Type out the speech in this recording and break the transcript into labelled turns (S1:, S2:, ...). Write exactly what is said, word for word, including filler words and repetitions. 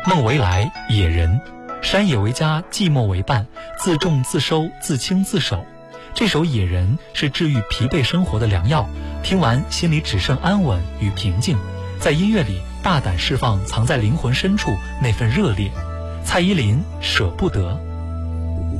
S1: 梦为来，野人，山野为家，寂寞为伴，自种自收，自清自守。这首《野人》是治愈疲惫生活的良药，听完心里只剩安稳与平静，在音乐里大胆释放藏在灵魂深处那份热烈。蔡依林，舍不得。